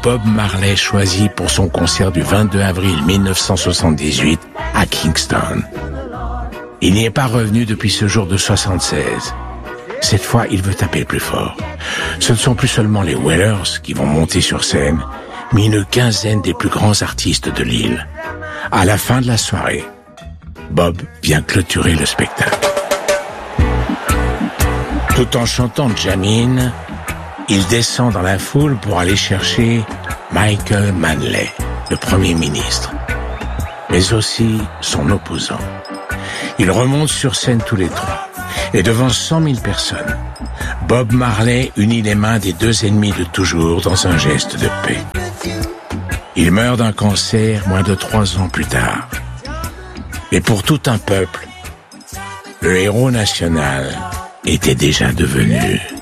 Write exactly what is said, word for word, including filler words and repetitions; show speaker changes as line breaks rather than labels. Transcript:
Bob Marley choisi pour son concert du vingt-deux avril mille neuf cent soixante-dix-huit à Kingston. Il n'y est pas revenu depuis ce jour de soixante-seize. Cette fois, il veut taper plus fort. Ce ne sont plus seulement les Wailers qui vont monter sur scène, mais une quinzaine des plus grands artistes de l'île. À la fin de la soirée, Bob vient clôturer le spectacle. Tout en chantant Jammine, il descend dans la foule pour aller chercher Michael Manley, le Premier ministre, mais aussi son opposant. Ils remontent sur scène tous les trois, et devant cent mille personnes, Bob Marley unit les mains des deux ennemis de toujours dans un geste de paix. Il meurt d'un cancer moins de trois ans plus tard. Mais pour tout un peuple, le héros national était déjà devenu